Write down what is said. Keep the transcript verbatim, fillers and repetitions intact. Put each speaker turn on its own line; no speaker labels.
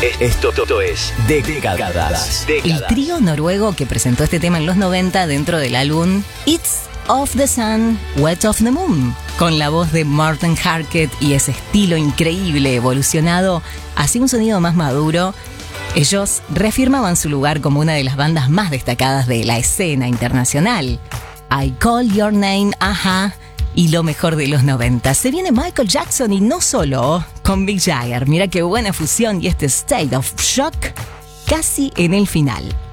Esto todo es Décadas.
El trío noruego que presentó este tema en los noventa dentro del álbum It's of the Sun, Wet of the Moon, con la voz de Martin Harket y ese estilo increíble evolucionado hacia un sonido más maduro. Ellos reafirmaban su lugar como una de las bandas más destacadas de la escena internacional. I Call Your Name, ajá, y lo mejor de los noventa. Se viene Michael Jackson y no solo con Mick Jagger. Mira qué buena fusión y este State of Shock casi en el final.